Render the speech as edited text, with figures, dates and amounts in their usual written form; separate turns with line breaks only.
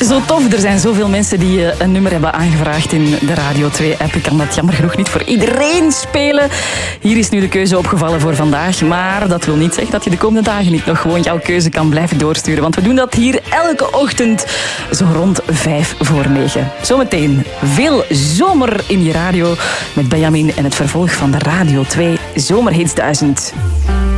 Zo tof, er zijn zoveel mensen die een nummer hebben aangevraagd in de Radio 2-app. Ik kan dat jammer genoeg niet voor iedereen spelen. Hier is nu de keuze opgevallen voor vandaag. Maar dat wil niet zeggen dat je de komende dagen niet nog gewoon jouw keuze kan blijven doorsturen. Want we doen dat hier elke ochtend zo rond 9:05. Zometeen veel zomer in je radio met Benjamin en het vervolg van de Radio 2 Zomerhits 1000.